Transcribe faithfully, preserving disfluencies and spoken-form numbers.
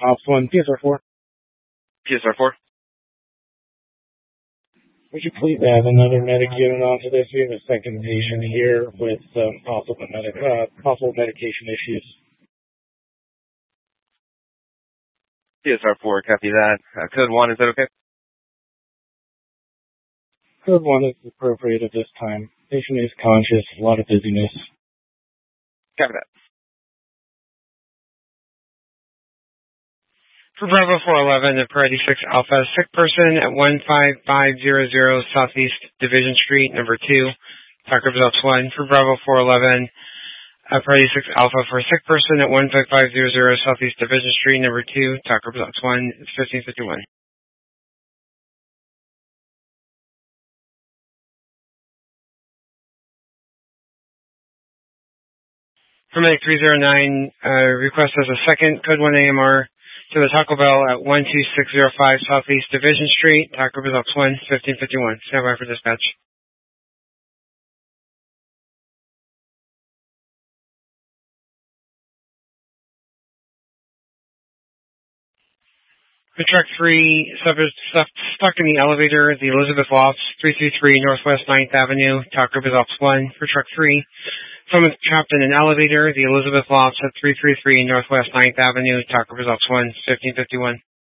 Ops one, P S R four. P S R four. Would you please add another medic unit onto this? We have a second patient here with um, possible, medic, uh, possible medication issues. P S R four, copy that. Uh, code one, is that okay? Code one is appropriate at this time. Patient is conscious, a lot of dizziness. Copy that. For Bravo four eleven at Priority six Alpha, sick person at one five five zero zero Southeast Division Street, number two, Talk Results one. For Bravo four eleven at Priority six Alpha for a sick person at one five five zero zero Southeast Division Street, number two, Talk Results one, it's fifteen fifty-one. For Medic three zero nine, uh, request as a second, code one A M R to the Taco Bell at one two six zero five Southeast Division Street, Taco Results one, fifteen fifty-one. Stand by for dispatch. For truck three, subject stuck in the elevator, the Elizabeth Lofts, three three three Northwest ninth Avenue, Taco Results one. For truck three, someone trapped in an elevator, the Elizabeth Lofts at three three three Northwest ninth Avenue, Taco Results one, fifteen fifty-one.